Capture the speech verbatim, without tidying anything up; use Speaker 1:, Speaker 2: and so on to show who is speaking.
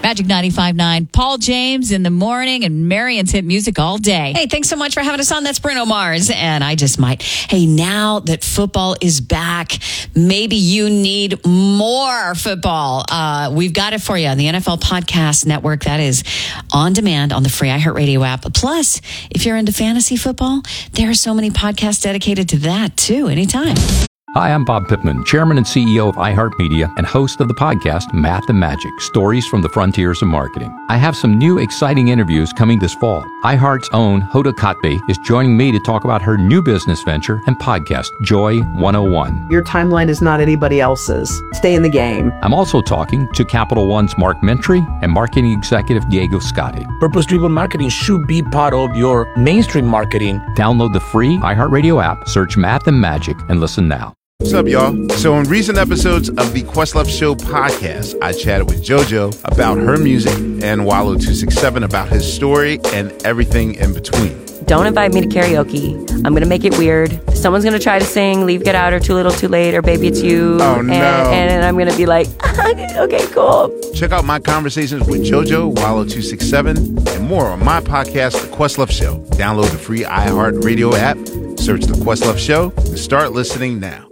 Speaker 1: Magic ninety-five point nine. Paul James in the morning and Marion's hit music all day. Hey, thanks so much for having us on. That's Bruno Mars. And I just might. Hey, now that football is back, maybe you need more football. Uh, we've got it for you on the N F L Podcast Network. That is on demand on the free iHeartRadio app. Plus, if you're into fantasy football, there are so many podcasts dedicated to that too, anytime.
Speaker 2: Hi, I'm Bob Pittman, Chairman and C E O of iHeartMedia and host of the podcast Math and Magic, Stories from the Frontiers of Marketing. I have some new exciting interviews coming this fall. iHeart's own Hoda Kotb is joining me to talk about her new business venture and podcast, Joy one oh one.
Speaker 3: Your timeline is not anybody else's. Stay in the game.
Speaker 2: I'm also talking to Capital One's Mark Mentry and marketing executive Diego Scotti.
Speaker 4: Purpose-driven marketing should be part of your mainstream marketing.
Speaker 2: Download the free iHeartRadio app, search Math and Magic, and listen now.
Speaker 5: What's up, y'all? So in recent episodes of the Questlove Show podcast, I chatted with JoJo about her music and Wallow two sixty-seven about his story and everything in between.
Speaker 6: Don't invite me to karaoke. I'm going to make it weird. Someone's going to try to sing Leave, Get Out, or Too Little, Too Late, or Baby It's You.
Speaker 5: Oh, no.
Speaker 6: And, and I'm going to be like, okay, cool.
Speaker 5: Check out my conversations with JoJo, Wallow two sixty-seven, and more on my podcast, The Questlove Show. Download the free iHeartRadio app, search The Questlove Show, and start listening now.